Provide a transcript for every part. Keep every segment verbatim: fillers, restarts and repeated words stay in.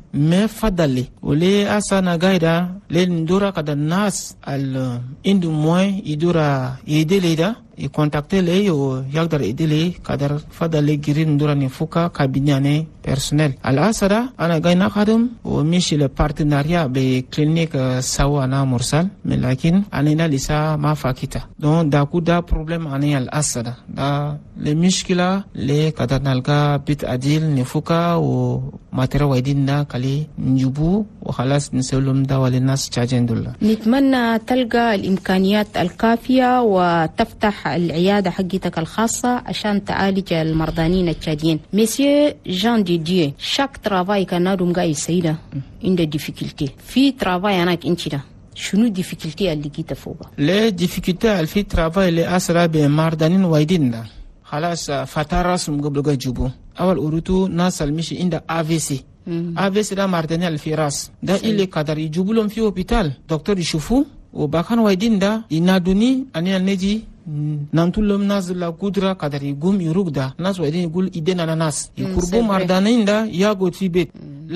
me fadale ole asana gaida le ndura kada nas al indu moy idura yedeleda e contacter le yo yagdar edele kadar fadale girin ndura ni fuka kabinane personnel al asada ana gaina kadum o mishi le partenariat be clinique sawana mursal mais lakin anina lisa ma fakita donc da kuda problème ani al asada da le mishkila le kadar nalga bit adil ni fuka o matera waidinda kali نجيبوه وخلاص نسولهم دواء للناس تشاجين دولا. نتمنى تلقى الإمكانيات الكافية وتفتح العيادة حقتك الخاصة عشان تعالج المرضانين التشاديين. مسيو جان دي ديو شاك ترافاي كنادوم غاي سيدا عنده ديفيكولتي في ترافاي هناك انشدا شنو ديفيكولتي اللي لقيتها فوقها؟ ليه ديفيكولتي في ترافاي اللي أسرع بمرضانين وايدين ده خلاص فترة قبل جوبو أول أوروتو ناس المشي عنده A V C A V C da martani alfiras da ile kadari jubulom fi hospital docteur ishufu o bakan waidin da inaduni ani alneji nantulom nas la kudra kadari gum yurugda nas waidin gul idena nanas kurbu mardani da yago tibet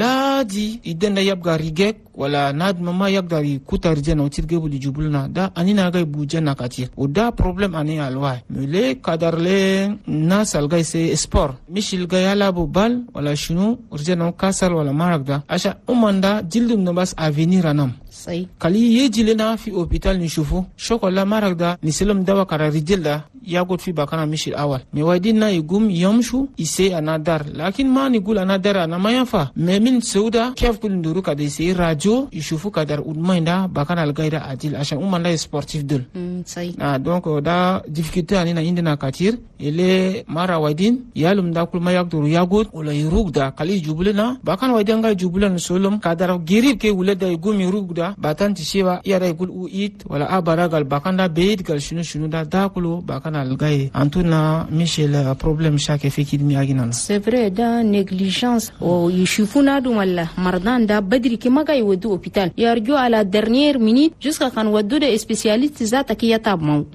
ladi idena yabga rigek wala nad mama yagdari kutar jena utirge buli jubulna da anina gay bujena katir o da problem ani alwa le kadar le nas algay se sport mishil gayala bu bal wala shunu urjena kasar wala maragda asha umanda jildum no bas avenir anam say kali yejilena fi hospital ni shufu shokola maragda ni selam dawa kara rijilda yagot fi bakana mishil awal me wadina igum yamshu ise anadar lakin ma ni gul anadar anamayfa memin sauda kef kul nduru kade se radio ishufu kadar udmainda bakana algaida adil asha umanda sportif dul mm, say na donc da difficulté ani na indina katir ele mara wadin yalum da kul mayak duru yagot wala yurugda kali jubulena bakana wadanga jubulan solom kadar girib ke wulada igum yurugda batanti shewa yara igul uit wala abaragal bakanda beid gal shunu shunu da dakulo bakana algai antuna michel problème chaque fikid mi agina c'est vrai da négligence o yishufuna dum wala mardan da badri ke magay wadu hôpital yarju à la dernière minute jusqu'à quand wadu de spécialiste zata ki yatab mau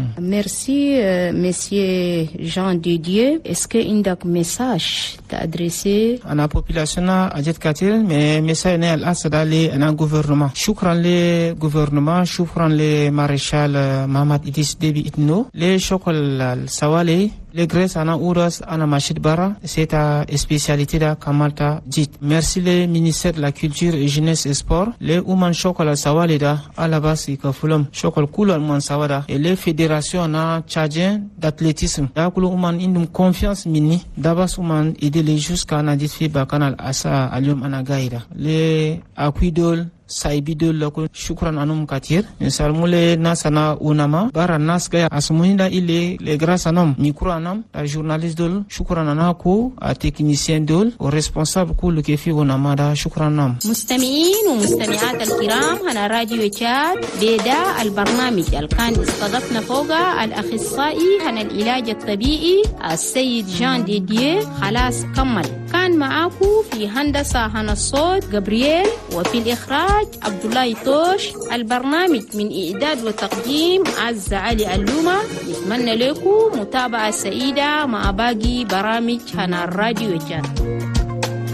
merci euh, monsieur Jean Didier est-ce que indak message t'adresser à la population a jet katir mais message ne al asada le un gouvernement shukran le gouvernement shukran le maréchal Mahamat Idriss Déby Itno le shokol sawale le grâce ana uras ana machid bara c'est ta spécialité da kamalta dit merci le ministère de la culture et jeunesse et sport le uman shokol sawale da ala basi ka fulum shokol kulu man sawada et les fédérations na tchadien d'athlétisme da kulu uman indum confiance mini dabas uman aider les jusqu'à na dit fi bakanal asa alium ana gaida le akuidol saibidol lako shukran anum katir misal mule nasana unama bara nas gaya asmuhinda ile le grâce anam micro anam a journaliste dol shukran anako a technicien dol au responsable كل كيفي ونمادا شكرا نام مستمعين ومستمعات الكرام هنا راديو تشاد بدا البرنامج الكان استضفنا فوق الاخصائي هنا العلاج الطبيعي السيد جان ديديه خلاص كمل كان معاكم في هندسه هنا الصوت جبريل وفي الاخراج عبد الله توش البرنامج من إعداد وتقديم عز علي اللومة نتمنى لكم متابعة سعيدة مع باقي برامج هنا الراديو جان.